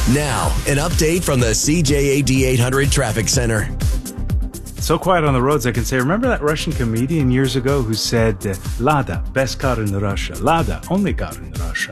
Now, an update from the CJAD 800 Traffic Center. So quiet on the roads, I can say, remember that Russian comedian years ago who said, Lada, best car in Russia. Lada, only car in Russia.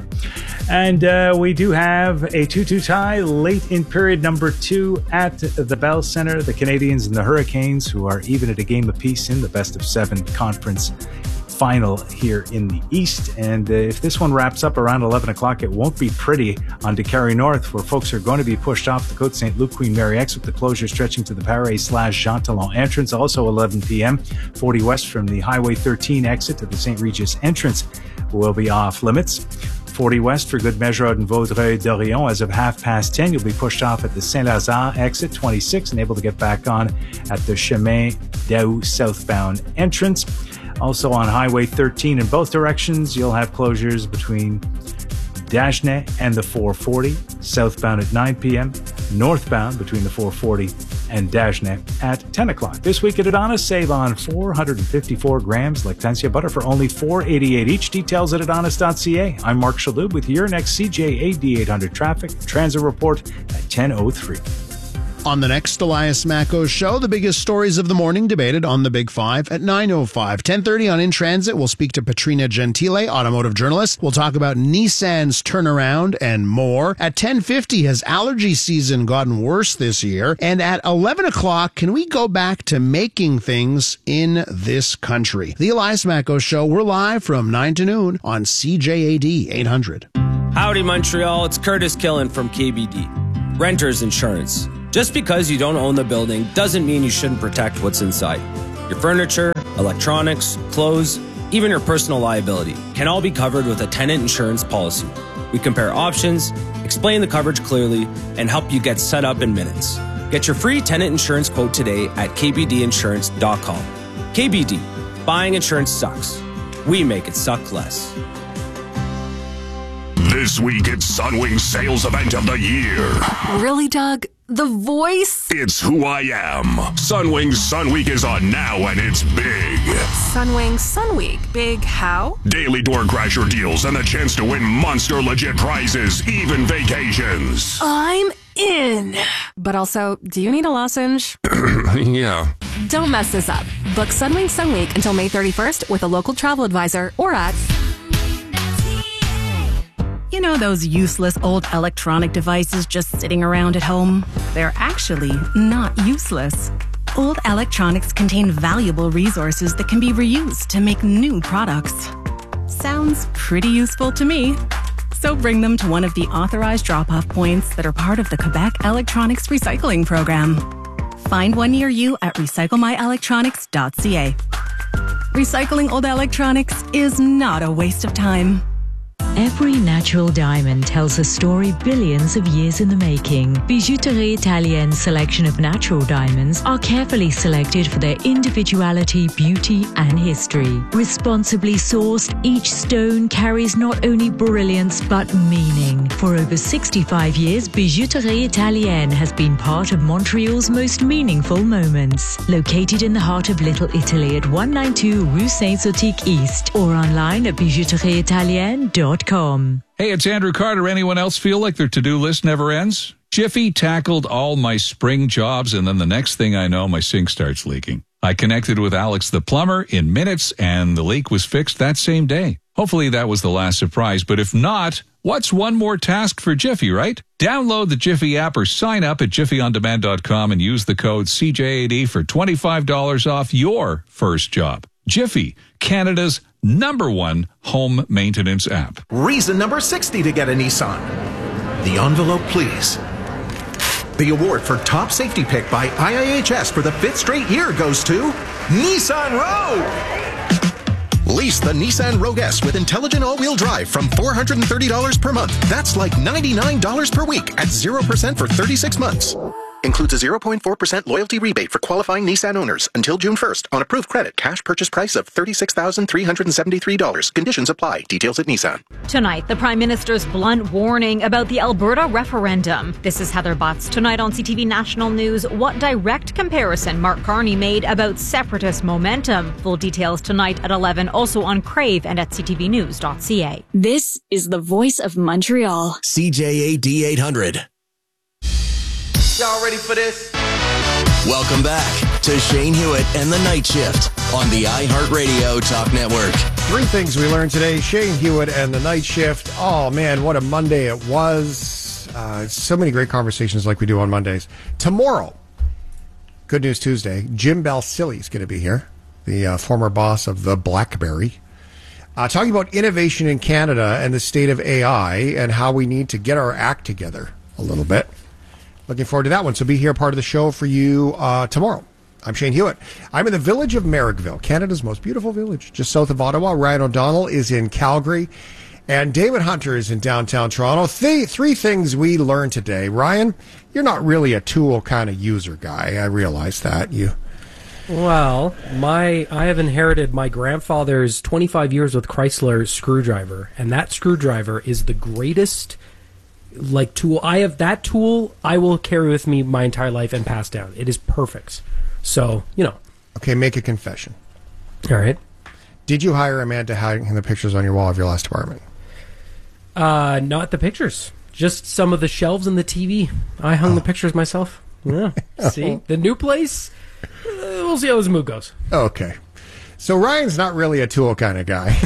And we do have a 2-2 tie late in period number 2 at the Bell Center. The Canadians and the Hurricanes, who are even at a game apiece in the best-of-7 conference final here in the East. And if this one wraps up around 11 o'clock, it won't be pretty on DeCarry North, where folks are going to be pushed off the Côte St. Luc Queen Mary exit, with the closure stretching to the Paris/Jean Talon entrance. Also 11 p.m. 40 west from the Highway 13 exit to the St. Regis entrance will be off limits. 40 west for good measure out in Vaudreuil-Dorion. As of 10:30, you'll be pushed off at the Saint-Lazare exit 26 and able to get back on at the Chemin d'Aou southbound entrance. Also on Highway 13 in both directions, you'll have closures between Dagenais and the 440, southbound at 9 p.m., northbound between the 440 and Dagenais at 10 o'clock. This week at Adonis, save on 454 grams Lactantia butter for only $4.88 each. Details at adonis.ca. I'm Mark Shalhoub with your next CJAD 800 traffic transit report at 10:03. On the next Elias Macco show, the biggest stories of the morning debated on the Big Five at 9:05. 10:30 on In Transit, we'll speak to Patrina Gentile, automotive journalist. We'll talk about Nissan's turnaround and more. At 10:50, has allergy season gotten worse this year? And at 11 o'clock, can we go back to making things in this country? The Elias Macco show, we're live from 9 to noon on CJAD 800. Howdy, Montreal. It's Curtis Killen from KBD. Renters Insurance. Just because you don't own the building doesn't mean you shouldn't protect what's inside. Your furniture, electronics, clothes, even your personal liability can all be covered with a tenant insurance policy. We compare options, explain the coverage clearly, and help you get set up in minutes. Get your free tenant insurance quote today at kbdinsurance.com. KBD. Buying insurance sucks. We make it suck less. This week, it's Sunwing's sales event of the year. Really, Doug? The voice? It's who I am. Sunwing's Sun Week is on now, and it's big. Sunwing Sun Week. Big how? Daily door crasher deals and the chance to win monster legit prizes, even vacations. I'm in. But also, do you need a lozenge? Yeah. Don't mess this up. Book Sunwing Sun Week until May 31st with a local travel advisor or at... You know those useless old electronic devices just sitting around at home? They're actually not useless. Old electronics contain valuable resources that can be reused to make new products. Sounds pretty useful to me. So bring them to one of the authorized drop-off points that are part of the Quebec Electronics Recycling Program. Find one near you at recyclemyelectronics.ca. Recycling old electronics is not a waste of time. Every natural diamond tells a story billions of years in the making. Bijouterie Italienne's selection of natural diamonds are carefully selected for their individuality, beauty, and history. Responsibly sourced, each stone carries not only brilliance but meaning. For over 65 years, Bijouterie Italienne has been part of Montreal's most meaningful moments. Located in the heart of Little Italy at 192 Rue Saint-Zotique East or online at bijouterieitalienne.com. Hey, it's Andrew Carter. Anyone else feel like their to-do list never ends? Jiffy tackled all my spring jobs, and then the next thing I know, my sink starts leaking. I connected with Alex the plumber in minutes, and the leak was fixed that same day. Hopefully that was the last surprise, but if not, what's one more task for Jiffy, right? Download the Jiffy app or sign up at jiffyondemand.com and use the code CJAD for $25 off your first job. Jiffy, Canada's #1 home maintenance app. Reason number 60 to get a Nissan. The envelope, please. The award for top safety pick by IIHS for the 5th straight year goes to Nissan Rogue. Lease the Nissan Rogue S with intelligent all-wheel drive from $430 per month. That's like $99 per week at 0% for 36 months. Includes a 0.4% loyalty rebate for qualifying Nissan owners until June 1st on approved credit. Cash purchase price of $36,373. Conditions apply. Details at Nissan. Tonight, the Prime Minister's blunt warning about the Alberta referendum. This is Heather Butts. Tonight on CTV National News, what direct comparison Mark Carney made about separatist momentum. Full details tonight at 11, also on Crave and at ctvnews.ca. This is the voice of Montreal. CJAD 800. Y'all ready for this? Welcome back to Shane Hewitt and the Night Shift on the iHeartRadio Talk Network. 3 things we learned today. Shane Hewitt and the Night Shift. Oh, man, what a Monday it was. So many great conversations like we do on Mondays. Tomorrow, Good News Tuesday, Jim Balsillie is going to be here, the former boss of the BlackBerry, talking about innovation in Canada and the state of AI and how we need to get our act together a little bit. Looking forward to that one. So be here, part of the show for you tomorrow. I'm Shane Hewitt. I'm in the village of Merrickville, Canada's most beautiful village, just south of Ottawa. Ryan O'Donnell is in Calgary, and David Hunter is in downtown Toronto. 3 things we learned today. Ryan, you're not really a tool kind of user guy. I realize that. Well, I have inherited my grandfather's 25 years with Chrysler screwdriver, and that screwdriver is the greatest tool. I have that tool I will carry with me my entire life and pass down. It is perfect. So, Okay, make a confession. All right. Did you hire a man to hang the pictures on your wall of your last apartment? Not the pictures. Just some of the shelves and the TV. I hung the pictures myself. Yeah. See? The new place, we'll see how this mood goes. Okay. So Ryan's not really a tool kind of guy.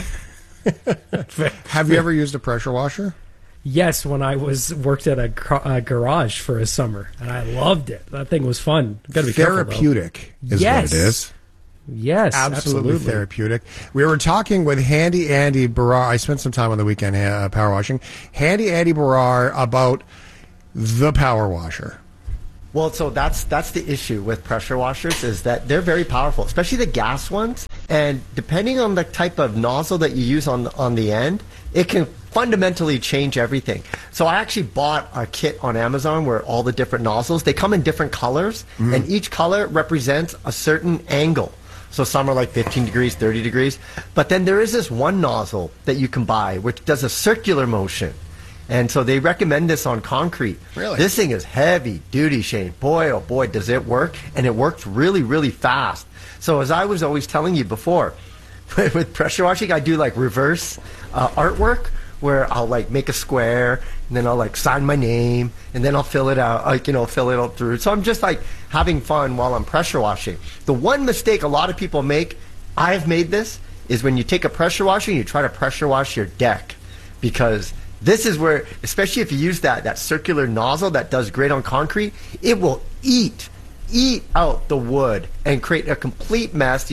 Have you ever used a pressure washer? Yes, when I worked at a garage for a summer, and I loved it. That thing was fun. Got to be therapeutic careful, is what it is. Yes, absolutely therapeutic. We were talking with Handy Andy Barrar. I spent some time on the weekend power washing. Handy Andy Barrar about the power washer. Well, so that's the issue with pressure washers is that they're very powerful, especially the gas ones. And depending on the type of nozzle that you use on the end, it can fundamentally change everything. So I actually bought a kit on Amazon where all the different nozzles, they come in different colors, and each color represents a certain angle. So some are like 15 degrees, 30 degrees. But then there is this one nozzle that you can buy which does a circular motion. And so they recommend this on concrete. Really? This thing is heavy duty, Shane. Boy, oh boy, does it work. And it works really, really fast. So as I was always telling you before, with pressure washing, I do like reverse artwork where I'll like make a square and then I'll like sign my name and then I'll fill it out, fill it out through. So I'm just like having fun while I'm pressure washing. The one mistake a lot of people make, I've made this, is when you take a pressure washer and you try to pressure wash your deck, because this is where, especially if you use that circular nozzle that does great on concrete, it will eat out the wood and create a complete mess.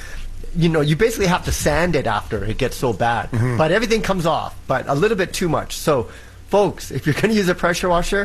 You basically have to sand it after it gets so bad. But everything comes off, but a little bit too much. So, folks, if you're going to use a pressure washer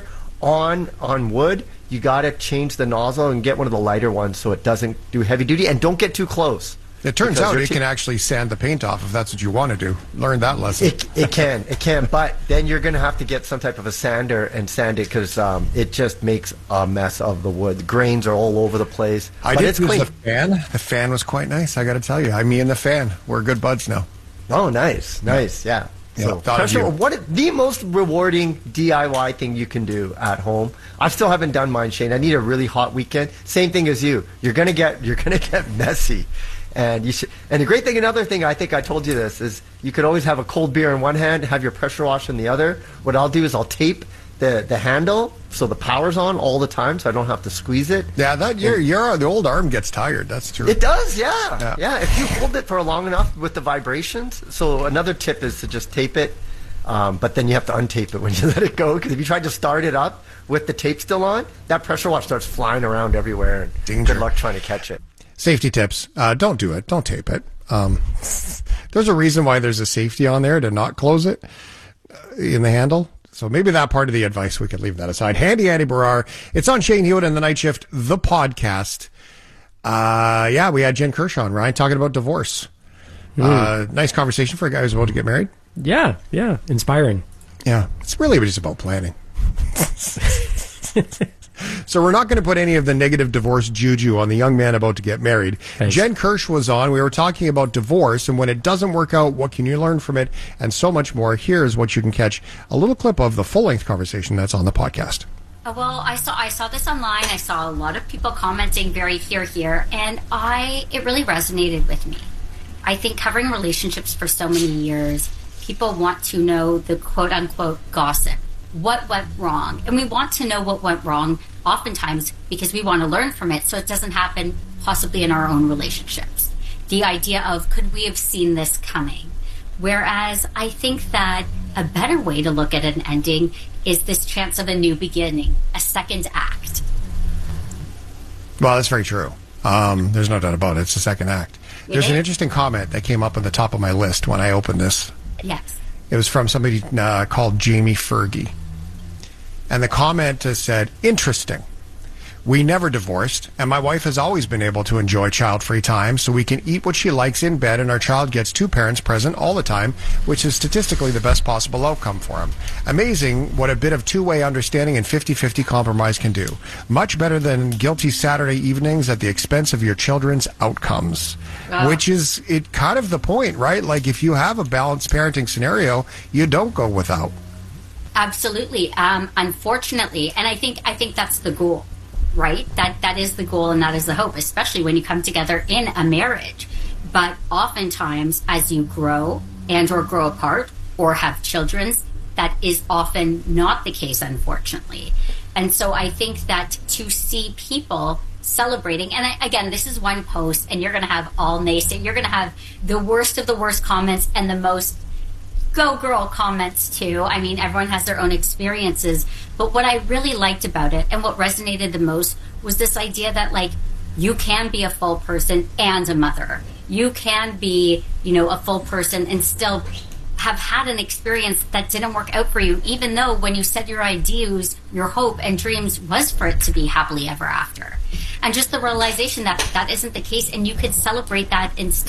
on wood, you got to change the nozzle and get one of the lighter ones so it doesn't do heavy duty, and don't get too close. It turns out it can actually sand the paint off if that's what you want to do. Learn that lesson. It can, but then you're going to have to get some type of a sander and sand it because it just makes a mess of the wood. The grains are all over the place. I did use the fan. The fan was quite nice, I got to tell you. Me and the fan, we're good buds now. Oh, nice, yeah. So the most rewarding DIY thing you can do at home? I still haven't done mine, Shane. I need a really hot weekend. Same thing as you. You're gonna get messy. And the great thing, another thing, I think I told you this, is you could always have a cold beer in one hand, have your pressure wash in the other. What I'll do is I'll tape the handle so the power's on all the time, so I don't have to squeeze it. Yeah, the old arm gets tired. That's true. It does, yeah. If you hold it for long enough with the vibrations. So another tip is to just tape it, but then you have to untape it when you let it go, because if you try to start it up with the tape still on, that pressure wash starts flying around everywhere, and Danger. Good luck trying to catch it. Safety tips. Don't do it. Don't tape it. There's a reason why there's a safety on there to not close it in the handle. So maybe that part of the advice, we could leave that aside. Handy Andy Barrar. It's on Shane Hewitt and the Night Shift, the podcast. We had Jen Kershaw and Ryan talking about divorce. Nice conversation for a guy who's about to get married. Yeah. Inspiring. Yeah. It's really just about planning. So we're not going to put any of the negative divorce juju on the young man about to get married. Thanks. Jen Kirsch was on. We were talking about divorce, and when it doesn't work out, what can you learn from it, and so much more. Here's what you can catch, a little clip of the full-length conversation that's on the podcast. Well, I saw this online. I saw a lot of people commenting very here, and it really resonated with me. I think covering relationships for so many years, people want to know the quote-unquote gossip. what went wrong. And we want to know what went wrong oftentimes because we want to learn from it so it doesn't happen possibly in our own relationships. The idea of, could we have seen this coming? Whereas I think that a better way to look at an ending is this chance of a new beginning, a second act. Well, that's very true. There's no doubt about it. It's the second act. There's an interesting comment that came up on the top of my list when I opened this. Yes. It was from somebody called Jamie Fergie. And the comment said, interesting. We never divorced, and my wife has always been able to enjoy child-free time so we can eat what she likes in bed, and our child gets two parents present all the time, which is statistically the best possible outcome for him. Amazing what a bit of two-way understanding and 50-50 compromise can do. Much better than guilty Saturday evenings at the expense of your children's outcomes. Which is it kind of the point, right? Like, if you have a balanced parenting scenario, you don't go without. Absolutely. Unfortunately, and I think that's the goal. Right? That is the goal and that is the hope, especially when you come together in a marriage. But oftentimes, as you grow and or grow apart or have children, that is often not the case, unfortunately. And so I think that to see people celebrating, and again, this is one post, and you're going to have all naysay. You're going to have the worst of the worst comments and the most go girl comments too. I mean, everyone has their own experiences. But what I really liked about it and what resonated the most was this idea that, like, you can be a full person and a mother. You can be, a full person and still have had an experience that didn't work out for you, even though when you set your ideals, your hope and dreams was for it to be happily ever after. And just the realization that that isn't the case, and you could celebrate that and still